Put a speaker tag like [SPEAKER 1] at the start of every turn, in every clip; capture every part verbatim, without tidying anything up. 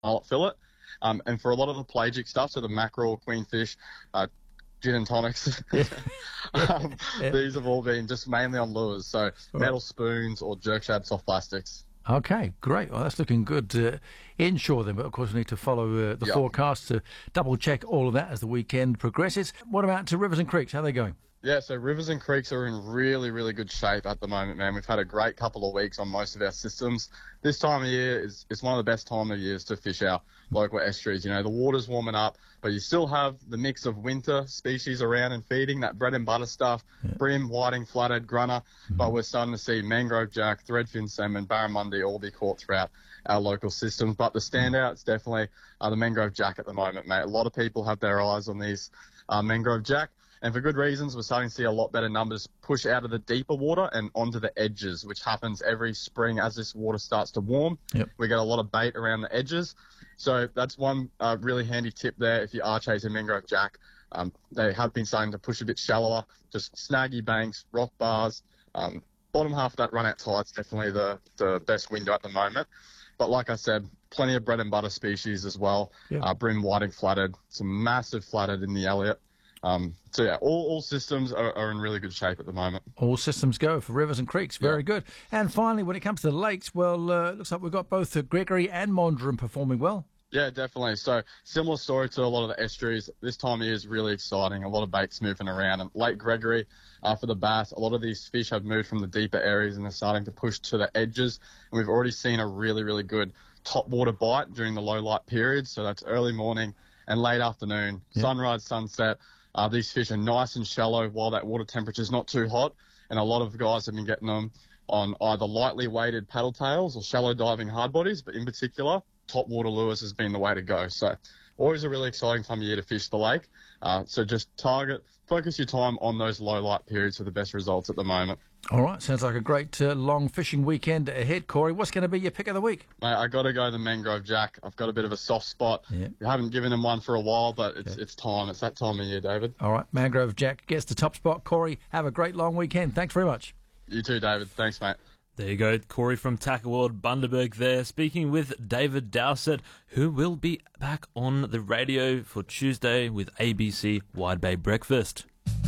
[SPEAKER 1] mullet fillet. Um, and for a lot of the pelagic stuff, so the mackerel, queenfish, uh, gin and tonics,
[SPEAKER 2] Yeah.
[SPEAKER 1] um,
[SPEAKER 2] Yeah.
[SPEAKER 1] these have all been just mainly on lures, so metal spoons or jerk shad soft plastics.
[SPEAKER 2] Okay, great. Well, that's looking good uh, inshore then, but of course we need to follow uh, the
[SPEAKER 1] Yep.
[SPEAKER 2] forecast to double check all of that as the weekend progresses. What about to rivers and creeks? How are they going?
[SPEAKER 1] Yeah, so rivers and creeks are in really, really good shape at the moment, man. We've had a great couple of weeks on most of our systems. This time of year is, is one of the best time of years to fish our local estuaries. You know, the water's warming up, but you still have the mix of winter species around and feeding, that bread and butter stuff,
[SPEAKER 2] Yeah.
[SPEAKER 1] bream, whiting, flathead, grunner.
[SPEAKER 2] Mm-hmm.
[SPEAKER 1] But we're starting to see mangrove jack, threadfin salmon, barramundi all be caught throughout our local systems. But the standouts definitely are the mangrove jack at the moment, mate. A lot of people have their eyes on these uh, mangrove jack. And for good reasons, we're starting to see a lot better numbers push out of the deeper water and onto the edges, which happens every spring as this water starts to warm.
[SPEAKER 2] Yep.
[SPEAKER 1] We get a lot of bait around the edges. So that's one uh, really handy tip there if you are chasing mangrove jack. Um, they have been starting to push a bit shallower, just snaggy banks, rock bars. Um, bottom half of that run-out tide's definitely the, the best window at the moment. But like I said, plenty of bread and butter species as well.
[SPEAKER 2] Yeah.
[SPEAKER 1] Uh, brim, whiting, flathead, some massive flathead in the Elliot. Um, so yeah, all, all systems are, are in really good shape at the moment.
[SPEAKER 2] All systems go for rivers and creeks. Very
[SPEAKER 1] Yeah.
[SPEAKER 2] good. And finally, when it comes to the lakes, well, uh, it looks like we've got both uh, Gregory and Mondrian performing well.
[SPEAKER 1] Yeah, definitely. So similar story to a lot of the estuaries. This time of year is really exciting. A lot of baits moving around. And Lake Gregory, uh, for the bass, a lot of these fish have moved from the deeper areas and they're starting to push to the edges. And we've already seen a really, really good top water bite during the low light periods. So that's early morning and late afternoon,
[SPEAKER 2] Yeah.
[SPEAKER 1] sunrise, sunset. Uh, these fish are nice and shallow while that water temperature is not too hot. And a lot of guys have been getting them on either lightly weighted paddle tails or shallow diving hard bodies, but in particular, top water lures has been the way to go. So always a really exciting time of year to fish the lake. Uh, so just target, focus your time on those low light periods for the best results at the moment.
[SPEAKER 2] All right, sounds like a great uh, long fishing weekend ahead, Corey. What's going to be your pick of the week?
[SPEAKER 1] Mate, I got to go the mangrove jack. I've got a bit of a soft spot.
[SPEAKER 2] Yeah.
[SPEAKER 1] We haven't given him one for a while, but it's
[SPEAKER 2] Yeah.
[SPEAKER 1] it's time. It's that time of year, David.
[SPEAKER 2] All right, Mangrove Jack gets the top spot. Corey, have a great long weekend. Thanks very much.
[SPEAKER 1] You too, David. Thanks, mate.
[SPEAKER 3] There you go, Corey from Tackle World Bundaberg there, speaking with David Dowsett, who will be back on the radio for Tuesday with A B C Wide Bay Breakfast.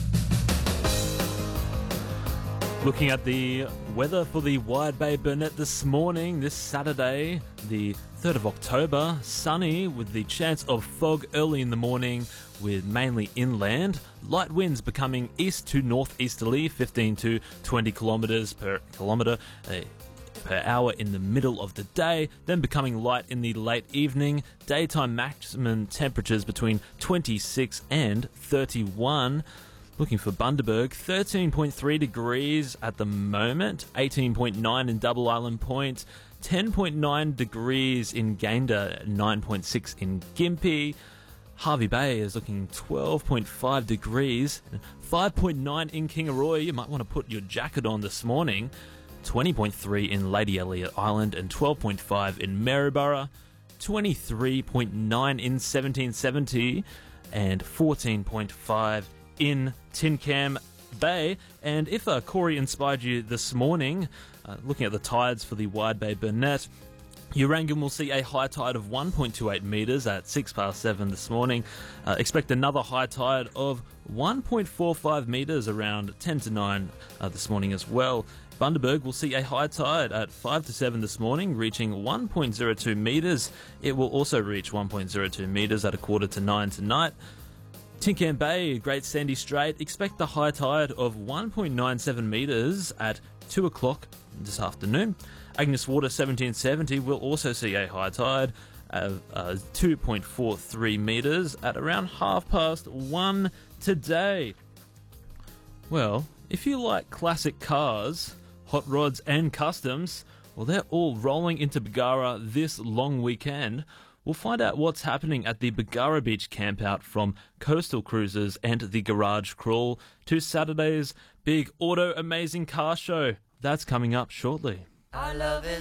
[SPEAKER 3] Looking at the weather for the Wide Bay Burnett this morning, this Saturday, the third of October, sunny with the chance of fog early in the morning with mainly inland. Light winds becoming east to northeasterly, fifteen to twenty kilometres per kilometre uh, per hour in the middle of the day, then becoming light in the late evening. Daytime maximum temperatures between twenty-six and thirty-one. Looking for Bundaberg, thirteen point three degrees at the moment, eighteen point nine in Double Island Point, ten point nine degrees in Gayndah, nine point six in Gympie. Harvey Bay is looking twelve point five degrees, five point nine in Kingaroy. You might want to put your jacket on this morning. twenty point three in Lady Elliot Island and twelve point five in Maryborough. twenty-three point nine in seventeen seventy and fourteen point five in Tin Cam Bay. And if uh, Corey inspired you this morning, uh, looking at the tides for the Wide Bay Burnett, Urangan will see a high tide of one point two eight metres at six past seven this morning. Uh, expect another high tide of one point four five metres around ten to nine uh, this morning as well. Bundaberg will see a high tide at five to seven this morning, reaching one point zero two metres. It will also reach one point zero two metres at a quarter to nine tonight. Tin Can Bay, Great Sandy Strait, expect the high tide of one point nine seven metres at two o'clock this afternoon. Agnes Water seventeen seventy will also see a high tide of uh, two point four three metres at around half past one today. Well, if you like classic cars, hot rods and customs, well, they're all rolling into Bargara this long weekend. We'll find out what's happening at the Bargara Beach campout from Coastal Cruises and the Garage Crawl to Saturday's big Auto Amazing Car Show. That's coming up shortly.
[SPEAKER 4] Our love is